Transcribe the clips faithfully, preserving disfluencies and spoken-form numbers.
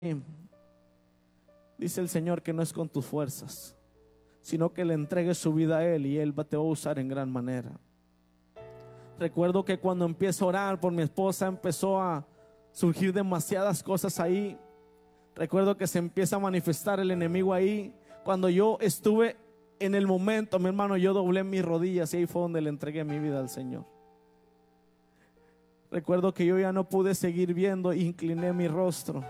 Dice el Señor que no es con tus fuerzas, sino que le entregues su vida a Él y Él te va a usar en gran manera. Recuerdo que cuando empiezo a orar por mi esposa, empezó a surgir demasiadas cosas ahí. Recuerdo que se empieza a manifestar el enemigo ahí. Cuando yo estuve en el momento, mi hermano, yo doblé mis rodillas y ahí fue donde le entregué mi vida al Señor. Recuerdo que yo ya no pude seguir viendo, incliné mi rostro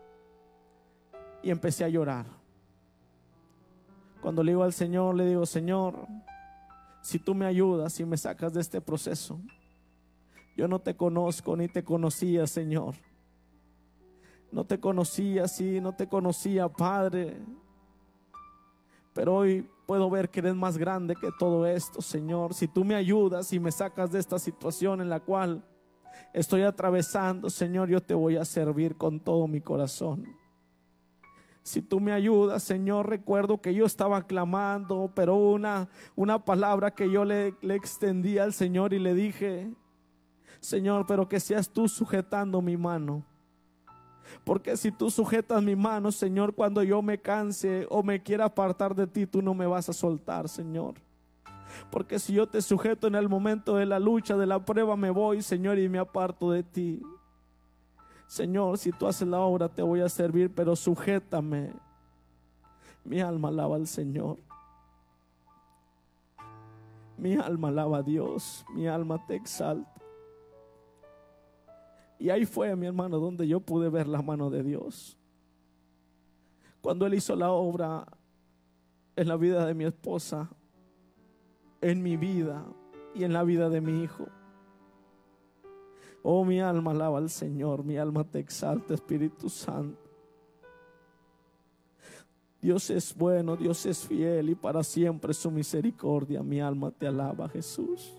y empecé a llorar. Cuando le digo al Señor, le digo: Señor, si tú me ayudas y me sacas de este proceso, yo no te conozco ni te conocía, Señor. No te conocía, sí, no te conocía, Padre. Pero hoy puedo ver que eres más grande que todo esto, Señor. Si tú me ayudas y me sacas de esta situación en la cual estoy atravesando, Señor, yo te voy a servir con todo mi corazón. Si tú me ayudas, Señor, recuerdo que yo estaba clamando, pero una, una palabra que yo le, le extendí al Señor y le dije: Señor, pero que seas tú sujetando mi mano. Porque si tú sujetas mi mano, Señor, cuando yo me canse o me quiera apartar de ti, tú no me vas a soltar, Señor. Porque si yo te sujeto en el momento de la lucha, de la prueba, me voy, Señor, y me aparto de ti. Señor, si tú haces la obra, te voy a servir, pero sujétame. Mi alma alaba al Señor. Mi alma alaba a Dios. Mi alma te exalta. Y ahí fue, mi hermano, donde yo pude ver la mano de Dios. Cuando Él hizo la obra en la vida de mi esposa, en mi vida y en la vida de mi hijo. Oh, mi alma alaba al Señor, mi alma te exalta, Espíritu Santo. Dios es bueno, Dios es fiel y para siempre su misericordia. Mi alma te alaba, Jesús.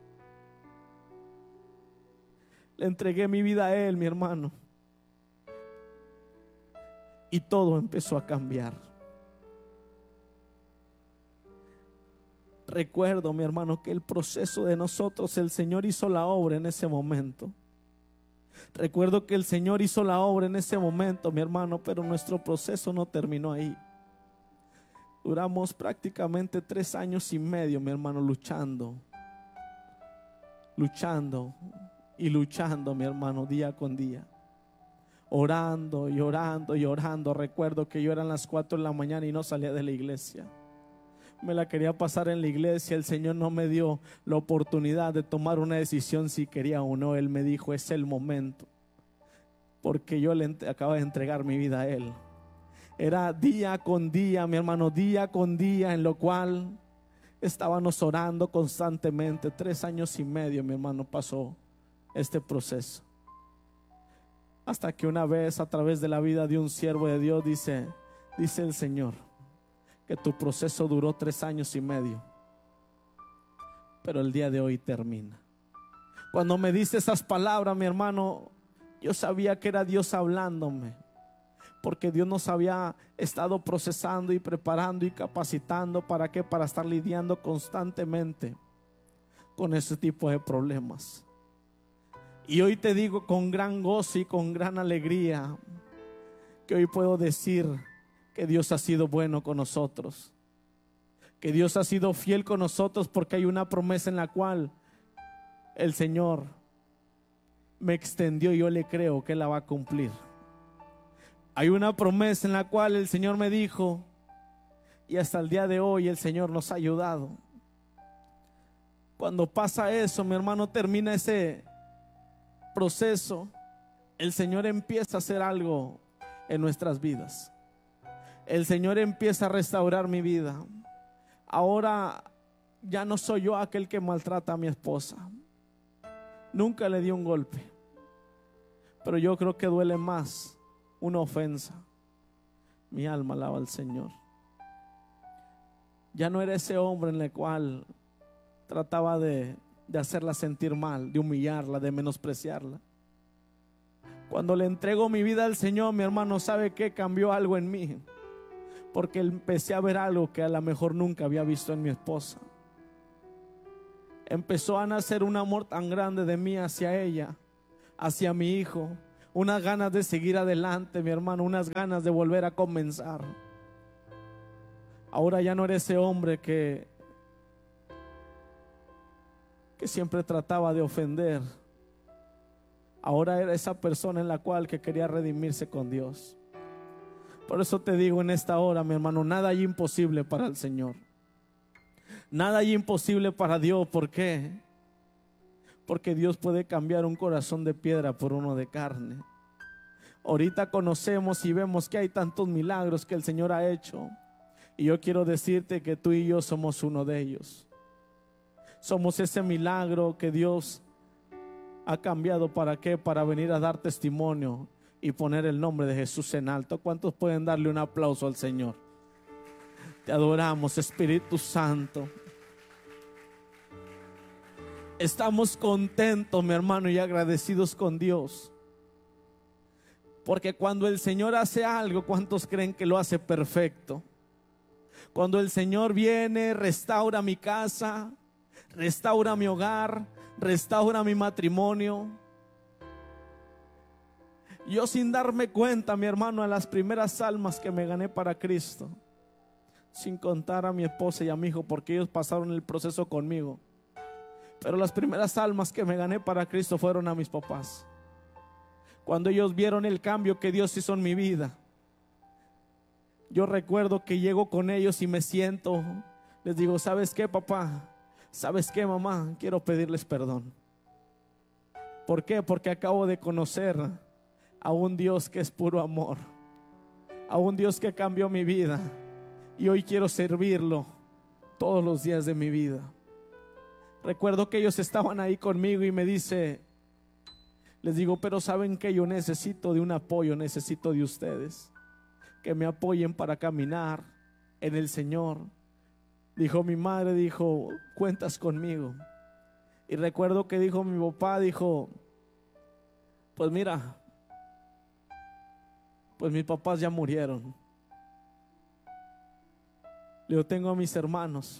Le entregué mi vida a Él, mi hermano, y todo empezó a cambiar. Recuerdo, mi hermano, que el proceso de nosotros, el Señor hizo la obra en ese momento. Recuerdo que el Señor hizo la obra en ese momento, mi hermano, pero nuestro proceso no terminó ahí. Duramos prácticamente tres años y medio, mi hermano, luchando, luchando y luchando, mi hermano, día con día. Orando y orando y orando. Recuerdo que yo eran las cuatro de la mañana y no salía de la iglesia. Me la quería pasar en la iglesia. El Señor no me dio la oportunidad de tomar una decisión si quería o no. Él me dijo: es el momento. Porque yo le acabo de entregar mi vida a Él. Era día con día, mi hermano, día con día, en lo cual estábamos orando constantemente. Tres años y medio, mi hermano, pasó este proceso. Hasta que una vez, a través de la vida de un siervo de Dios, dice, dice el Señor, que tu proceso duró tres años y medio, pero el día de hoy termina. Cuando me dice esas palabras, mi hermano, yo sabía que era Dios hablándome, porque Dios nos había estado procesando y preparando y capacitando. ¿Para qué? Para estar lidiando constantemente con ese tipo de problemas. Y hoy te digo con gran gozo y con gran alegría que hoy puedo decir que Dios ha sido bueno con nosotros, que Dios ha sido fiel con nosotros, porque hay una promesa en la cual el Señor me extendió y yo le creo que la va a cumplir. Hay una promesa en la cual el Señor me dijo, y hasta el día de hoy el Señor nos ha ayudado. Cuando pasa eso, mi hermano, termina ese proceso, el Señor empieza a hacer algo en nuestras vidas. El Señor empieza a restaurar mi vida. Ahora ya no soy yo aquel que maltrata a mi esposa. Nunca le di un golpe, pero yo creo que duele más una ofensa. Mi alma alaba al Señor. Ya no era ese hombre en el cual trataba de, de hacerla sentir mal, de humillarla, de menospreciarla. Cuando le entrego mi vida al Señor, mi hermano, ¿sabe qué? Cambió algo en mí, porque empecé a ver algo que a lo mejor nunca había visto en mi esposa. Empezó a nacer un amor tan grande de mí hacia ella, hacia mi hijo, unas ganas de seguir adelante, mi hermano, unas ganas de volver a comenzar. Ahora ya no eres ese hombre que, que siempre trataba de ofender. Ahora era esa persona en la cual que quería redimirse con Dios. Por eso te digo en esta hora, mi hermano, nada hay imposible para el Señor. Nada hay imposible para Dios. ¿Por qué? Porque Dios puede cambiar un corazón de piedra por uno de carne. Ahorita conocemos y vemos que hay tantos milagros que el Señor ha hecho. Y yo quiero decirte que tú y yo somos uno de ellos. Somos ese milagro que Dios ha cambiado. ¿Para qué? Para venir a dar testimonio y poner el nombre de Jesús en alto. ¿Cuántos pueden darle un aplauso al Señor? Te adoramos, Espíritu Santo. Estamos contentos, mi hermano, y agradecidos con Dios. Porque cuando el Señor hace algo, ¿cuántos creen que lo hace perfecto? Cuando el Señor viene, restaura mi casa, restaura mi hogar, restaura mi matrimonio. Yo, sin darme cuenta, mi hermano, a las primeras almas que me gané para Cristo, sin contar a mi esposa y a mi hijo, porque ellos pasaron el proceso conmigo, pero las primeras almas que me gané para Cristo fueron a mis papás. Cuando ellos vieron el cambio que Dios hizo en mi vida, yo recuerdo que llego con ellos y me siento, les digo: ¿sabes qué, papá? ¿Sabes qué, mamá? Quiero pedirles perdón. ¿Por qué? Porque acabo de conocer a un Dios que es puro amor, a un Dios que cambió mi vida, y hoy quiero servirlo todos los días de mi vida. Recuerdo que ellos estaban ahí conmigo y me dice, les digo: pero saben que yo necesito de un apoyo, necesito de ustedes, que me apoyen para caminar en el Señor. Dijo mi madre, dijo: cuentas conmigo. Y recuerdo que dijo mi papá, dijo: pues mira, pues mis papás ya murieron. Yo tengo a mis hermanos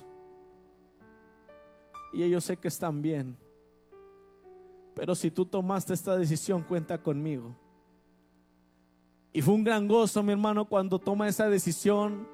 y ellos sé que están bien, pero si tú tomaste esta decisión, cuenta conmigo. Y fue un gran gozo, mi hermano, cuando toma esa decisión.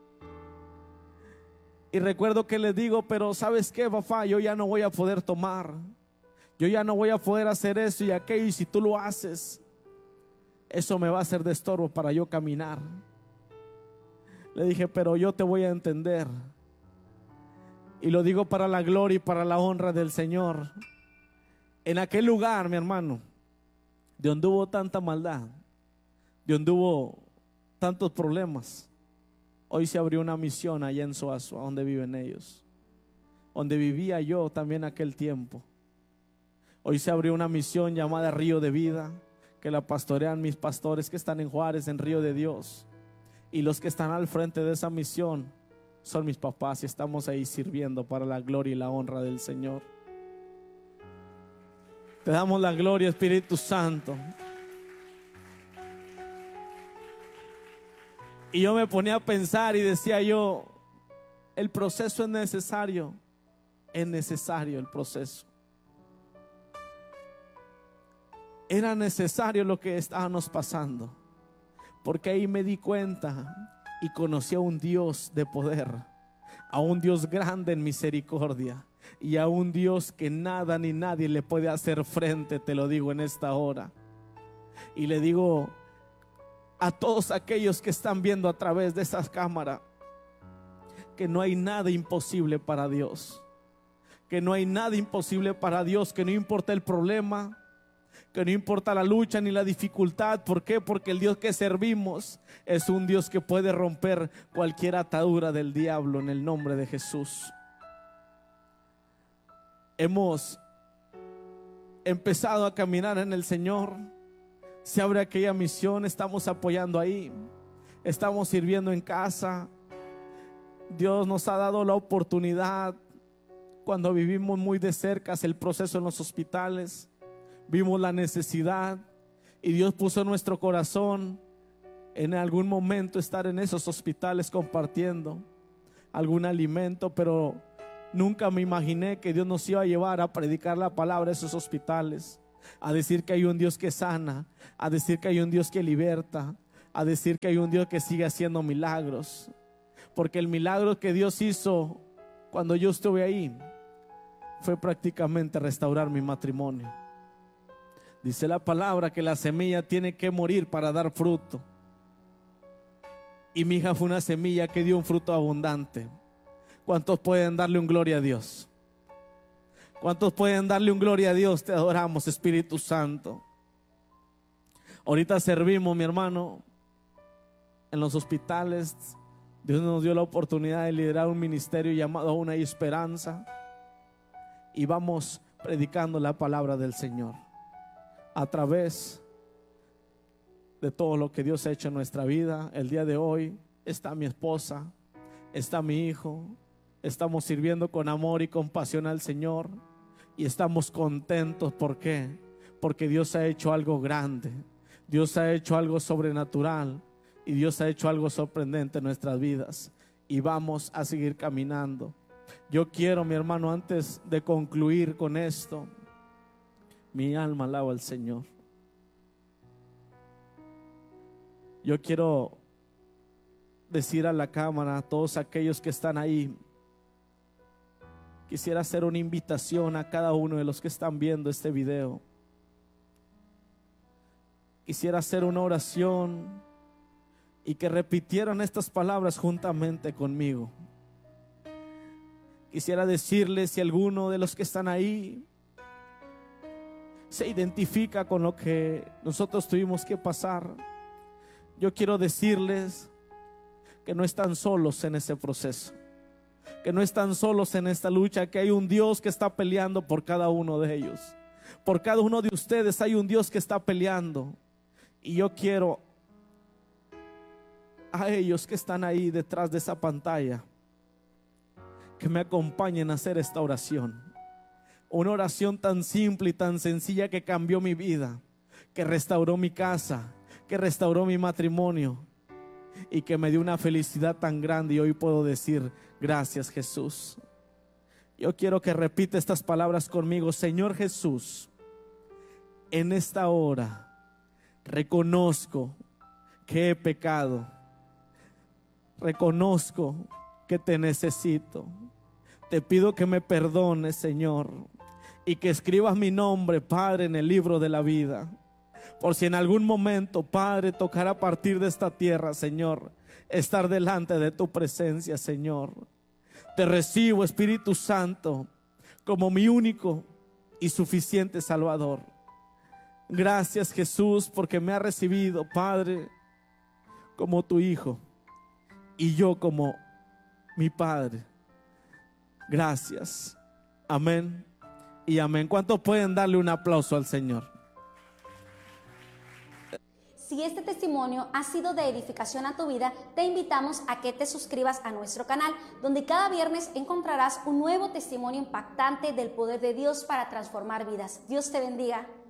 Y recuerdo que les digo: pero ¿sabes qué, papá? Yo ya no voy a poder tomar, yo ya no voy a poder hacer eso y aquello, y si tú lo haces, eso me va a hacer de estorbo para yo caminar. Le dije: pero yo te voy a entender, y lo digo para la gloria y para la honra del Señor. En aquel lugar, mi hermano, de donde hubo tanta maldad, de donde hubo tantos problemas, hoy se abrió una misión allá en Soazua, donde viven ellos, donde vivía yo también aquel tiempo. Hoy se abrió una misión llamada Río de Vida, que la pastorean mis pastores que están en Juárez, en Río de Dios. Y los que están al frente de esa misión son mis papás, y estamos ahí sirviendo para la gloria y la honra del Señor. Te damos la gloria, Espíritu Santo. Y yo me ponía a pensar y decía yo: el proceso es necesario, es necesario el proceso. Era necesario lo que estábamos pasando, porque ahí me di cuenta y conocí a un Dios de poder, a un Dios grande en misericordia, y a un Dios que nada ni nadie le puede hacer frente. Te lo digo en esta hora, y le digo a todos aquellos que están viendo a través de esta cámara, que no hay nada imposible para Dios, que no hay nada imposible para Dios, que no importa el problema, que no importa la lucha ni la dificultad. ¿Por qué? Porque el Dios que servimos es un Dios que puede romper cualquier atadura del diablo en el nombre de Jesús. Hemos empezado a caminar en el Señor. Se abre aquella misión, estamos apoyando ahí, estamos sirviendo en casa. Dios nos ha dado la oportunidad, cuando vivimos muy de cerca el proceso en los hospitales, vimos la necesidad, y Dios puso en nuestro corazón en algún momento estar en esos hospitales compartiendo algún alimento. Pero nunca me imaginé que Dios nos iba a llevar a predicar la palabra a esos hospitales. a decir que hay un Dios que sana, a decir que hay un Dios que liberta, a decir que hay un Dios que sigue haciendo milagros. Porque el milagro que Dios hizo cuando yo estuve ahí fue prácticamente restaurar mi matrimonio. Dice la palabra que la semilla tiene que morir para dar fruto. Y mi hija fue una semilla que dio un fruto abundante. ¿Cuántos pueden darle un gloria a Dios? ¿Cuántos pueden darle un gloria a Dios? Te adoramos, Espíritu Santo. Ahorita servimos, mi hermano, en los hospitales. Dios nos dio la oportunidad de liderar un ministerio llamado Una Esperanza. Y vamos predicando la palabra del Señor a través de todo lo que Dios ha hecho en nuestra vida. El día de hoy está mi esposa, está mi hijo. Estamos sirviendo con amor y compasión al Señor y estamos contentos. ¿Por qué? Porque Dios ha hecho algo grande, Dios ha hecho algo sobrenatural y Dios ha hecho algo sorprendente en nuestras vidas, y vamos a seguir caminando. Yo quiero, mi hermano, antes de concluir con esto, mi alma alaba al Señor. Yo quiero decir a la cámara, a todos aquellos que están ahí, quisiera hacer una invitación a cada uno de los que están viendo este video. Quisiera hacer una oración y que repitieran estas palabras juntamente conmigo. Quisiera decirles, si alguno de los que están ahí se identifica con lo que nosotros tuvimos que pasar, yo quiero decirles que no están solos en ese proceso, que no están solos en esta lucha, que hay un Dios que está peleando por cada uno de ellos. Por cada uno de ustedes hay un Dios que está peleando. Y yo quiero a ellos que están ahí detrás de esa pantalla que me acompañen a hacer esta oración. Una oración tan simple y tan sencilla que cambió mi vida, que restauró mi casa, que restauró mi matrimonio y que me dio una felicidad tan grande. Y hoy puedo decir: gracias, Jesús. Yo quiero que repita estas palabras conmigo. Señor Jesús, en esta hora reconozco que he pecado, reconozco que te necesito. Te pido que me perdones, Señor, y que escribas mi nombre, Padre, en el libro de la vida. Por si en algún momento, Padre, tocará partir de esta tierra, Señor, estar delante de tu presencia, Señor. Te recibo, Espíritu Santo, como mi único y suficiente Salvador. Gracias, Jesús, porque me has recibido, Padre, como tu Hijo y yo como mi Padre. Gracias. Amén y amén. ¿Cuántos pueden darle un aplauso al Señor? Si este testimonio ha sido de edificación a tu vida, te invitamos a que te suscribas a nuestro canal, donde cada viernes encontrarás un nuevo testimonio impactante del poder de Dios para transformar vidas. Dios te bendiga.